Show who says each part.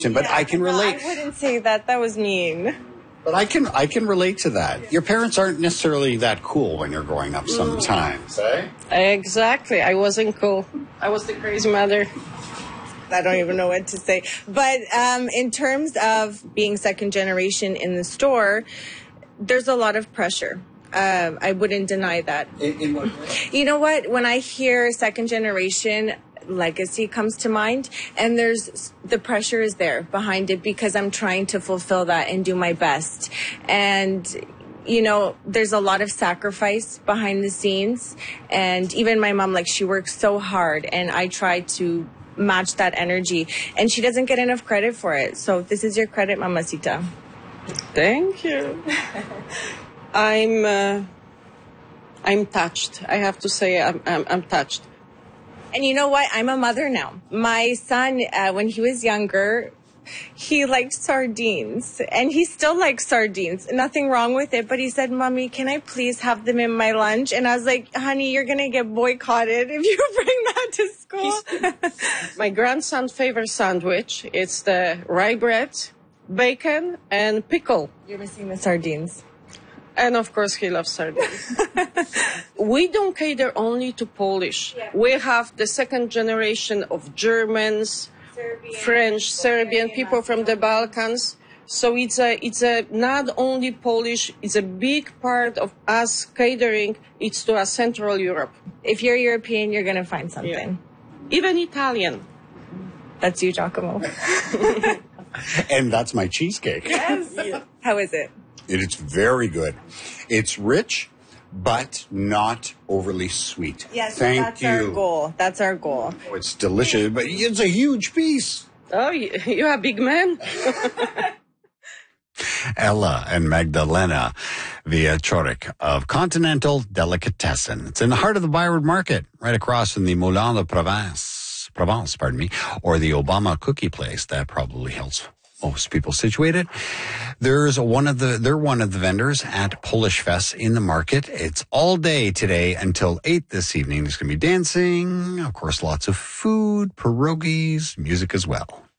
Speaker 1: but I can relate.
Speaker 2: I wouldn't say that. That was mean.
Speaker 1: But I can relate to that. Your parents aren't necessarily that cool when you're growing up sometimes, eh?
Speaker 3: Exactly. I wasn't cool. I was the crazy mother.
Speaker 2: I don't even know what to say. But in terms of being second generation in the store, there's a lot of pressure. I wouldn't deny that.
Speaker 1: In what way?
Speaker 2: You know what? When I hear second generation, legacy comes to mind, and the pressure is there behind it because I'm trying to fulfill that and do my best. And you know, there's a lot of sacrifice behind the scenes, and even my mom, like, she works so hard, and I try to match that energy, and she doesn't get enough credit for it. So this is your credit, Mamacita.
Speaker 3: Thank you. I'm touched. I have to say I'm touched.
Speaker 2: And you know what? I'm a mother now. My son, when he was younger, he liked sardines, and he still likes sardines. Nothing wrong with it, but he said, "Mommy, can I please have them in my lunch?" And I was like, "Honey, you're going to get boycotted if you bring that to school."
Speaker 3: My grandson's favorite sandwich, it's the rye bread, bacon, and pickle.
Speaker 2: You're missing the sardines.
Speaker 3: And of course, he loves sardines. We don't cater only to Polish. Yeah. We have the second generation of Germans, Serbian, French, Serbian, people from the Balkans. So it's a not only Polish, it's a big part of us catering. It's to a Central Europe.
Speaker 2: If you're European, you're going to find something.
Speaker 3: Yeah. Even Italian.
Speaker 2: That's you, Giacomo.
Speaker 1: And that's my cheesecake.
Speaker 2: Yes. Yeah. How is it?
Speaker 1: It's very good. It's rich, but not overly sweet.
Speaker 2: Yes,
Speaker 1: Thank you.
Speaker 2: Our goal. That's our goal.
Speaker 1: Oh, it's delicious, but it's a huge piece.
Speaker 3: Oh, you're a big man.
Speaker 1: Ella and Magdalena Wieczorek of Continental Delicatessen. It's in the heart of the Byward Market, right across from the Moulin de Provence, or the Obama Cookie Place. That probably helps most people situated. They're one of the vendors at Polish Fest in the market. It's all day today until 8 this evening. There's going to be dancing, of course, lots of food, pierogies, music as well.